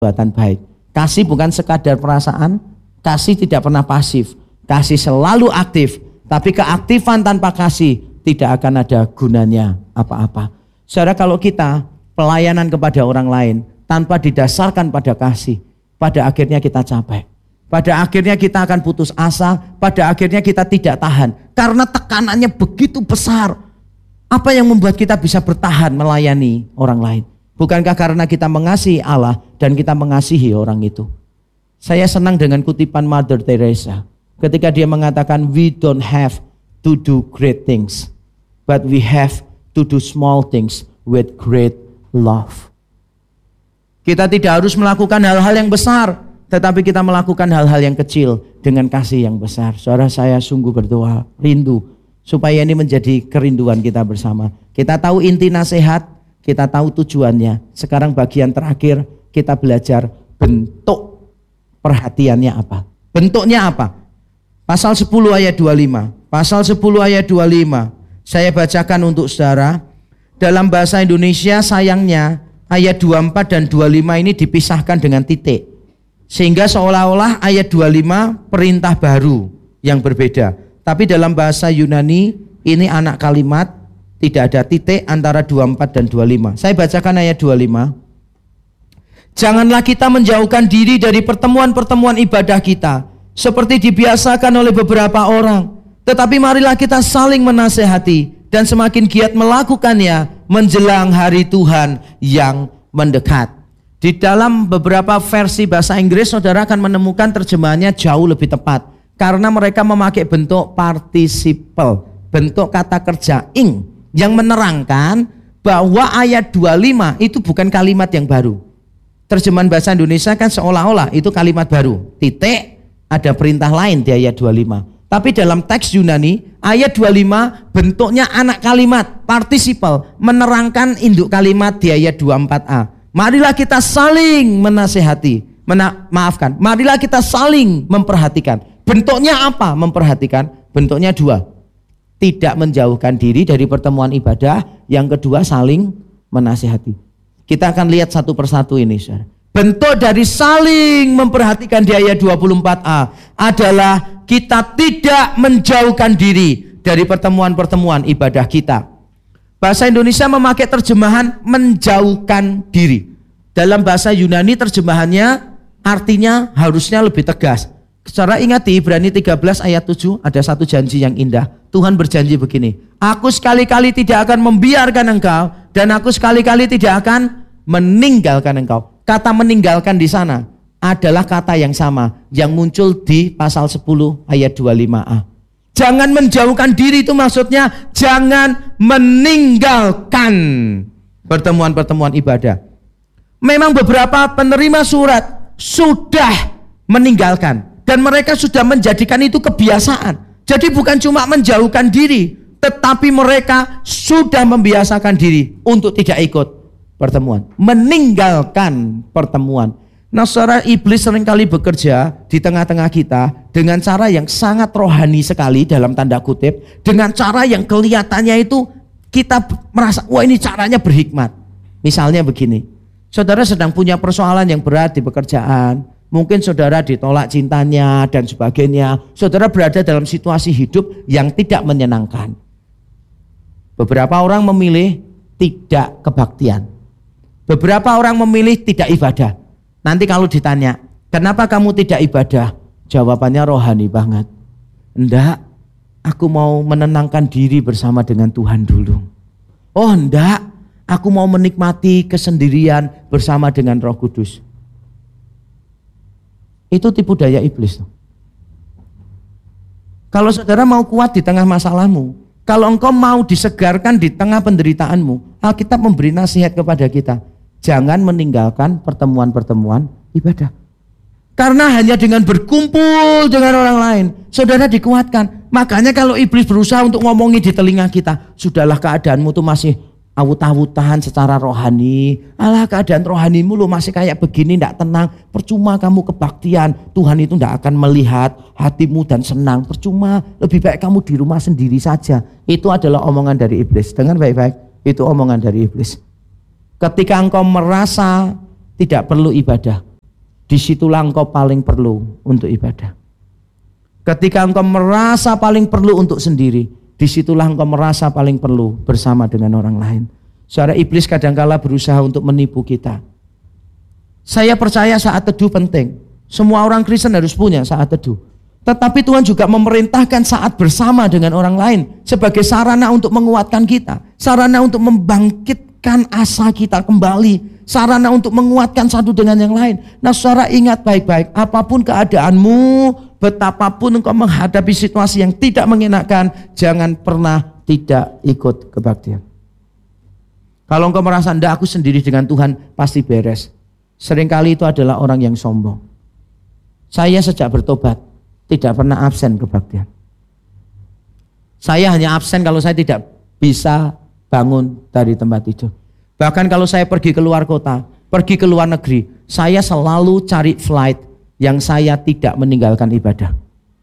perbuatan baik. Kasih bukan sekadar perasaan, kasih tidak pernah pasif, kasih selalu aktif. Tapi keaktifan tanpa kasih tidak akan ada gunanya apa-apa. Saudara, kalau kita pelayanan kepada orang lain tanpa didasarkan pada kasih, pada akhirnya kita capek. Pada akhirnya kita akan putus asa, pada akhirnya kita tidak tahan. Karena tekanannya begitu besar. Apa yang membuat kita bisa bertahan melayani orang lain? Bukankah karena kita mengasihi Allah dan kita mengasihi orang itu? Saya senang dengan kutipan Mother Teresa. Ketika dia mengatakan, we don't have to do great things, but we have to do small things with great love. Kita tidak harus melakukan hal-hal yang besar, tetapi kita melakukan hal-hal yang kecil dengan kasih yang besar. Saudara, saya sungguh berdoa, rindu, supaya ini menjadi kerinduan kita bersama. Kita tahu inti nasihat, kita tahu tujuannya. Sekarang bagian terakhir, kita belajar bentuk perhatiannya apa. Bentuknya apa? Pasal 10 ayat 25. Pasal 10 ayat 25. Saya bacakan untuk saudara. Dalam bahasa Indonesia sayangnya ayat 24 dan 25 ini dipisahkan dengan titik. Sehingga seolah-olah ayat 25 perintah baru yang berbeda. Tapi dalam bahasa Yunani ini anak kalimat, tidak ada titik antara 24 dan 25. Saya bacakan ayat 25. Janganlah kita menjauhkan diri dari pertemuan-pertemuan ibadah kita, seperti dibiasakan oleh beberapa orang. Tetapi marilah kita saling menasehati dan semakin giat melakukannya menjelang hari Tuhan yang mendekat. Di dalam beberapa versi bahasa Inggris, saudara akan menemukan terjemahannya jauh lebih tepat. Karena mereka memakai bentuk participle, bentuk kata kerja ing, yang menerangkan bahwa ayat 25 itu bukan kalimat yang baru. Terjemahan bahasa Indonesia kan seolah-olah itu kalimat baru. Titik, ada perintah lain di ayat 25. Tapi dalam teks Yunani, ayat 25 bentuknya anak kalimat, participle, menerangkan induk kalimat di ayat 24a. Marilah kita saling menasehati, marilah kita saling memperhatikan. Bentuknya apa memperhatikan? Bentuknya dua. Tidak menjauhkan diri dari pertemuan ibadah. Yang kedua, saling menasehati. Kita akan lihat satu persatu ini, saudara. Bentuk dari saling memperhatikan di ayat 24a adalah kita tidak menjauhkan diri dari pertemuan-pertemuan ibadah kita. Bahasa Indonesia memakai terjemahan menjauhkan diri. Dalam bahasa Yunani terjemahannya artinya harusnya lebih tegas. Secara ingat di Ibrani 13 ayat 7 ada satu janji yang indah. Tuhan berjanji begini, aku sekali-kali tidak akan membiarkan engkau dan aku sekali-kali tidak akan meninggalkan engkau. Kata meninggalkan di sana adalah kata yang sama yang muncul di pasal 10 ayat 25a. Jangan menjauhkan diri itu maksudnya jangan meninggalkan pertemuan-pertemuan ibadah. Memang beberapa penerima surat sudah meninggalkan dan mereka sudah menjadikan itu kebiasaan. Jadi bukan cuma menjauhkan diri, tetapi mereka sudah membiasakan diri untuk tidak ikut pertemuan, meninggalkan pertemuan. Nah, saudara, iblis seringkali bekerja di tengah-tengah kita dengan cara yang sangat rohani sekali dalam tanda kutip, dengan cara yang kelihatannya itu kita merasa, wah ini caranya berhikmat. Misalnya begini, saudara sedang punya persoalan yang berat di pekerjaan, mungkin saudara ditolak cintanya dan sebagainya, saudara berada dalam situasi hidup yang tidak menyenangkan. Beberapa orang memilih tidak kebaktian. Beberapa orang memilih tidak ibadah. Nanti kalau ditanya, kenapa kamu tidak ibadah? Jawabannya rohani banget. Enggak, aku mau menenangkan diri bersama dengan Tuhan dulu. Oh enggak, aku mau menikmati kesendirian bersama dengan Roh Kudus. Itu tipu daya iblis. Kalau saudara mau kuat di tengah masalahmu, kalau engkau mau disegarkan di tengah penderitaanmu, Alkitab memberi nasihat kepada kita. Jangan meninggalkan pertemuan-pertemuan ibadah. Karena hanya dengan berkumpul dengan orang lain, saudara dikuatkan. Makanya kalau iblis berusaha untuk ngomongi di telinga kita, sudahlah keadaanmu tuh masih awut-awutan secara rohani. Alah keadaan rohanimu lu masih kayak begini, tidak tenang. Percuma kamu kebaktian, Tuhan itu tidak akan melihat hatimu dan senang. Percuma, lebih baik kamu di rumah sendiri saja. Itu adalah omongan dari iblis. Dengar baik-baik, itu omongan dari iblis. Ketika engkau merasa tidak perlu ibadah, disitulah engkau paling perlu untuk ibadah. Ketika engkau merasa paling perlu untuk sendiri, disitulah engkau merasa paling perlu bersama dengan orang lain. Saudara, iblis kadangkala berusaha untuk menipu kita. Saya percaya saat teduh penting. Semua orang Kristen harus punya saat teduh. Tetapi Tuhan juga memerintahkan saat bersama dengan orang lain sebagai sarana untuk menguatkan kita, sarana untuk membangkitkan asa kita kembali, sarana untuk menguatkan satu dengan yang lain. Nah, saudara ingat baik-baik, apapun keadaanmu, betapapun engkau menghadapi situasi yang tidak mengenakan, jangan pernah tidak ikut kebaktian. Kalau engkau merasa enggak, aku sendiri dengan Tuhan pasti beres. Seringkali itu adalah orang yang sombong. Saya sejak bertobat tidak pernah absen kebaktian. Saya hanya absen kalau saya tidak bisa bangun dari tempat tidur. Bahkan kalau saya pergi ke luar kota, pergi ke luar negeri, saya selalu cari flight yang saya tidak meninggalkan ibadah.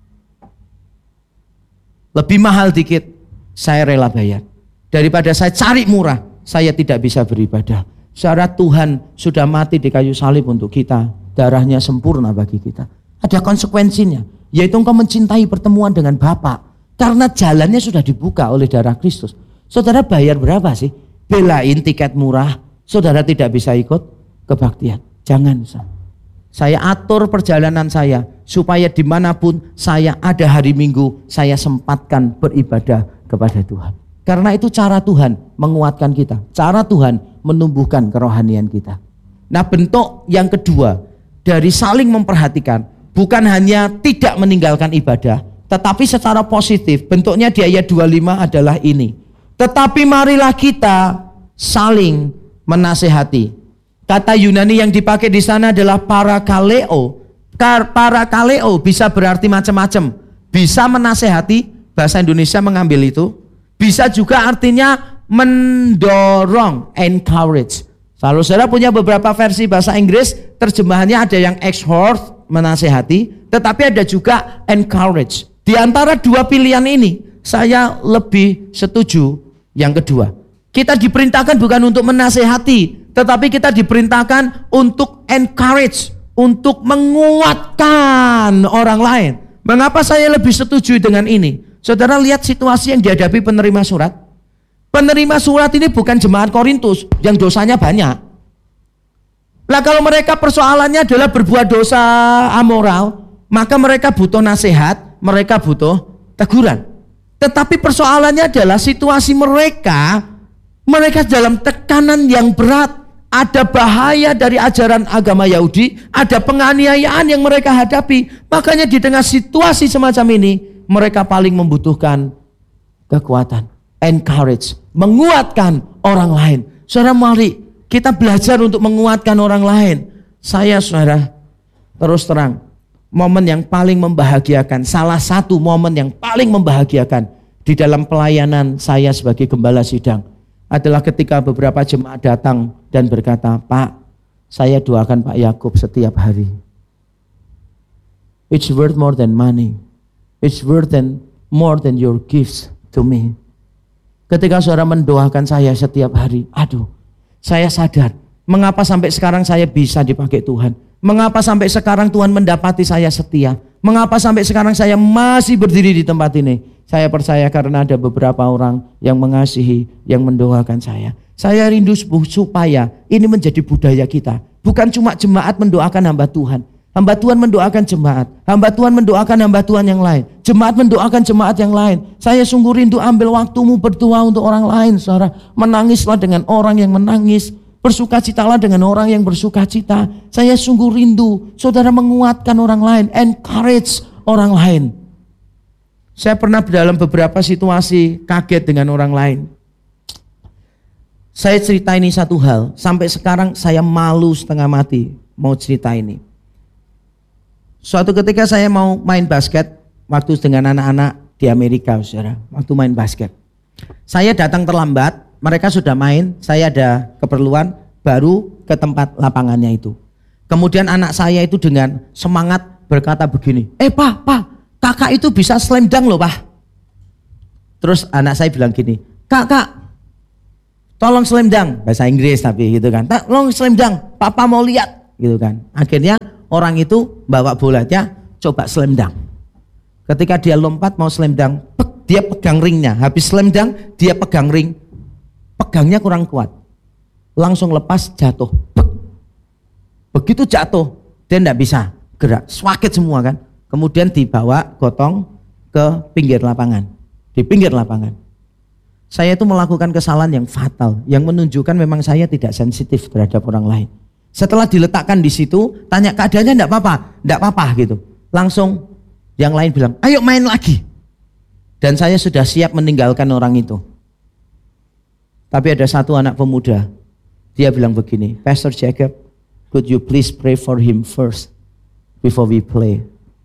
Lebih mahal dikit, saya rela bayar. Daripada saya cari murah, saya tidak bisa beribadah. Saudara, Tuhan sudah mati di kayu salib untuk kita. Darahnya sempurna bagi kita. Ada konsekuensinya, yaitu engkau mencintai pertemuan dengan Bapa. Karena jalannya sudah dibuka oleh darah Kristus. Saudara bayar berapa sih? Belain tiket murah, saudara tidak bisa ikut kebaktian. Jangan. Saya atur perjalanan saya, supaya dimanapun saya ada hari Minggu, saya sempatkan beribadah kepada Tuhan. Karena itu cara Tuhan menguatkan kita. Cara Tuhan menumbuhkan kerohanian kita. Nah, bentuk yang kedua dari saling memperhatikan, bukan hanya tidak meninggalkan ibadah, tetapi secara positif. Bentuknya di ayat 25 adalah ini. Tetapi marilah kita saling menasehati. Kata Yunani yang dipakai di sana adalah parakaleo. Parakaleo bisa berarti macam-macam. Bisa menasehati, bahasa Indonesia mengambil itu. Bisa juga artinya mendorong, encourage. Kalau saudara punya beberapa versi bahasa Inggris, terjemahannya ada yang exhort, menasehati, tetapi ada juga encourage. Di antara dua pilihan ini, saya lebih setuju yang kedua. Kita diperintahkan bukan untuk menasehati, tetapi kita diperintahkan untuk encourage, untuk menguatkan orang lain. Mengapa saya lebih setuju dengan ini? Saudara lihat situasi yang dihadapi penerima surat. Penerima surat ini bukan jemaat Korintus yang dosanya banyak. Lah kalau mereka persoalannya adalah berbuat dosa amoral, maka mereka butuh nasihat, mereka butuh teguran. Tetapi persoalannya adalah situasi mereka dalam tekanan yang berat. Ada bahaya dari ajaran agama Yahudi, ada penganiayaan yang mereka hadapi. Makanya di tengah situasi semacam ini, mereka paling membutuhkan kekuatan, encourage, menguatkan orang lain. Saudara, mari kita belajar untuk menguatkan orang lain. Saudara, terus terang, momen yang paling membahagiakan, salah satu momen yang paling membahagiakan di dalam pelayanan saya sebagai gembala sidang adalah ketika beberapa jemaat datang dan berkata, Pak, saya doakan Pak Yakub setiap hari. It's worth more than money. It's worth more than your gifts to me. Ketika saudara mendoakan saya setiap hari, aduh, saya sadar mengapa sampai sekarang saya bisa dipakai Tuhan. Mengapa sampai sekarang Tuhan mendapati saya setia. Mengapa sampai sekarang saya masih berdiri di tempat ini. Saya percaya karena ada beberapa orang yang mengasihi, yang mendoakan saya. Saya rindu supaya ini menjadi budaya kita. Bukan cuma jemaat mendoakan hamba Tuhan. Hamba Tuhan mendoakan jemaat. Hamba Tuhan mendoakan hamba Tuhan yang lain. Jemaat mendoakan jemaat yang lain. Saya sungguh rindu ambil waktumu berdoa untuk orang lain, saudara. Menangislah dengan orang yang menangis. Bersukacitalah dengan orang yang bersukacita. Saya sungguh rindu saudara menguatkan orang lain. Encourage orang lain. Saya pernah dalam beberapa situasi kaget dengan orang lain. Saya cerita ini satu hal. Sampai sekarang saya malu setengah mati mau cerita ini. Suatu ketika saya mau main basket. Waktu dengan anak-anak di Amerika, saudara. Waktu main basket. Saya datang terlambat. Mereka sudah main. Saya ada keperluan. Baru ke tempat lapangannya itu. Kemudian anak saya itu dengan semangat berkata begini. Pak. Kakak itu bisa slam dunk loh, Pak. Terus anak saya bilang gini, Kak, tolong slam dunk. Bahasa Inggris tapi gitu kan. Tolong slam dunk, Papa mau lihat. Gitu kan. Akhirnya orang itu bawa bolanya, coba slam dunk. Ketika dia lompat mau slam dunk, dia pegang ringnya. Habis slam dunk, dia pegang ring. Pegangnya kurang kuat. Langsung lepas, jatuh. Begitu jatuh, dia tidak bisa gerak. Swakit semua kan. Kemudian dibawa gotong ke pinggir lapangan. Di pinggir lapangan. Saya itu melakukan kesalahan yang fatal, yang menunjukkan memang saya tidak sensitif terhadap orang lain. Setelah diletakkan di situ, tanya keadaannya enggak apa-apa, enggak apa-apa gitu. Langsung yang lain bilang, ayo main lagi. Dan saya sudah siap meninggalkan orang itu. Tapi ada satu anak pemuda, dia bilang begini, Pastor Jacob, could you please pray for him first before we play?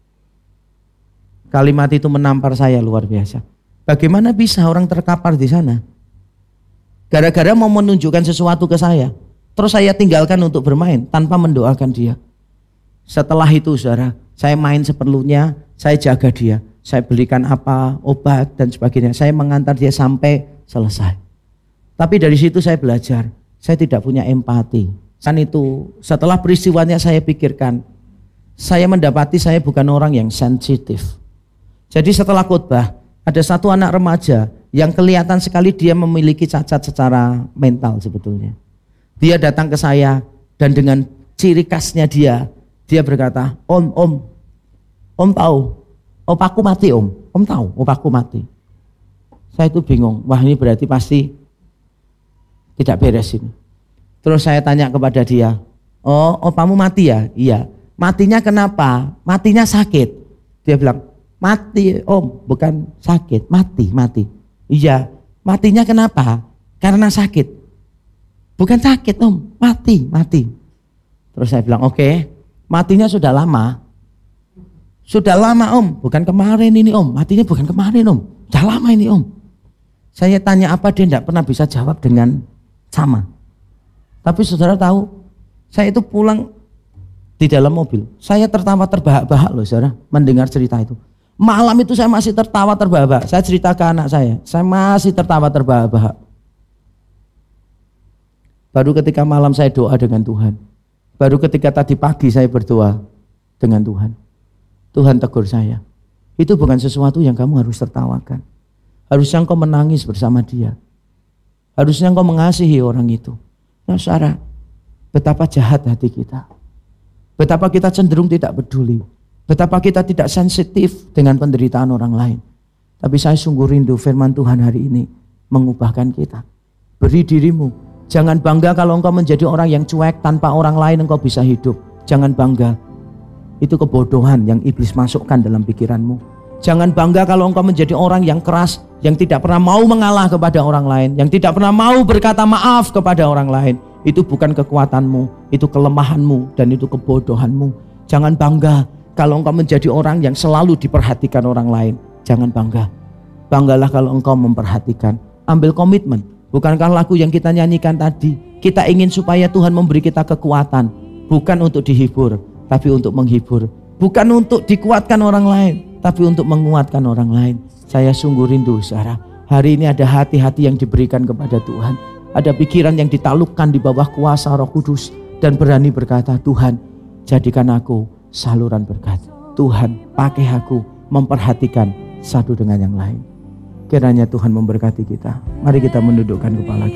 Kalimat itu menampar saya luar biasa. Bagaimana bisa orang terkapar di sana? Gara-gara mau menunjukkan sesuatu ke saya. Terus saya tinggalkan untuk bermain tanpa mendoakan dia. Setelah itu saudara, saya main seperlunya, saya jaga dia. Saya belikan apa, obat dan sebagainya. Saya mengantar dia sampai selesai. Tapi dari situ saya belajar, saya tidak punya empati. Kan itu setelah peristiwanya saya pikirkan, saya mendapati saya bukan orang yang sensitif. Jadi setelah khotbah, ada satu anak remaja yang kelihatan sekali dia memiliki cacat secara mental sebetulnya. Dia datang ke saya dan dengan ciri khasnya dia berkata, Om tahu, opaku mati Om tahu, opaku mati. Saya itu bingung, wah ini berarti pasti tidak beres ini. Terus saya tanya kepada dia, oh opamu mati ya? Iya. Matinya kenapa? Matinya sakit. Dia bilang, mati Om, bukan sakit, mati. Iya, matinya kenapa? Karena sakit. Bukan sakit Om, mati. Terus saya bilang, oke, matinya sudah lama. Sudah lama Om, bukan kemarin ini Om, matinya bukan kemarin Om, sudah lama ini Om. Saya tanya apa, dia tidak pernah bisa jawab dengan sama. Tapi saudara tahu, saya itu pulang di dalam mobil, saya tertawa terbahak-bahak loh saudara, mendengar cerita itu. Malam itu saya masih tertawa terbahak-bahak. Saya cerita ke anak saya masih tertawa terbahak-bahak. Baru ketika malam saya doa dengan Tuhan. Baru ketika tadi pagi saya berdoa dengan Tuhan. Tuhan tegur saya. Itu bukan sesuatu yang kamu harus tertawakan. Harusnya engkau menangis bersama dia. Harusnya engkau mengasihi orang itu. Nah saudara, betapa jahat hati kita. Betapa kita cenderung tidak peduli. Betapa kita tidak sensitif dengan penderitaan orang lain. Tapi saya sungguh rindu firman Tuhan hari ini mengubahkan kita. Beri dirimu. Jangan bangga kalau engkau menjadi orang yang cuek, tanpa orang lain engkau bisa hidup. Jangan bangga. Itu kebodohan yang iblis masukkan dalam pikiranmu. Jangan bangga kalau engkau menjadi orang yang keras, yang tidak pernah mau mengalah kepada orang lain, yang tidak pernah mau berkata maaf kepada orang lain. Itu bukan kekuatanmu, itu kelemahanmu, dan itu kebodohanmu. Jangan bangga kalau engkau menjadi orang yang selalu diperhatikan orang lain. Jangan bangga. Banggalah kalau engkau memperhatikan. Ambil komitmen. Bukankah lagu yang kita nyanyikan tadi, kita ingin supaya Tuhan memberi kita kekuatan, bukan untuk dihibur, tapi untuk menghibur. Bukan untuk dikuatkan orang lain, tapi untuk menguatkan orang lain. Saya sungguh rindu saudara, hari ini ada hati-hati yang diberikan kepada Tuhan. Ada pikiran yang ditaklukkan di bawah kuasa Roh Kudus dan berani berkata, Tuhan jadikan aku saluran berkat. Tuhan pakai aku memperhatikan satu dengan yang lain. Kiranya Tuhan memberkati kita. Mari kita mendudukkan kepala kita.